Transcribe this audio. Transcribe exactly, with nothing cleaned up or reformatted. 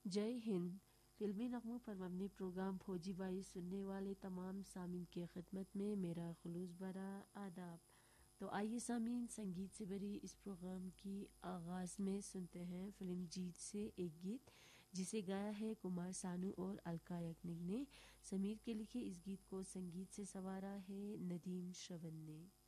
जय हिंद। फिल्मी नगमों पर मबनी प्रोग्राम फौजी बाई सुनने वाले तमाम सामीन के खिदमत में मेरा खुलूस भरा आदाब। तो आइए सामीन, संगीत से भरी इस प्रोग्राम की आगाज में सुनते हैं फिल्म जीत से एक गीत जिसे गाया है कुमार सानू और अलका याग्निक ने। समीर के लिखे इस गीत को संगीत से संवारा है नदीम श्रवण ने।